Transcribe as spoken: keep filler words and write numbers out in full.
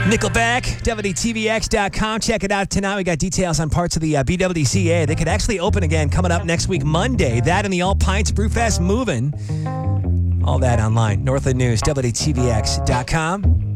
Nickelback, W T V X dot com. Check it out tonight. We got details on parts of the uh, B W C A. They could actually open again coming up next week, Monday. That and the All Pints Brewfest moving. All that online. Northland News, W T V X dot com.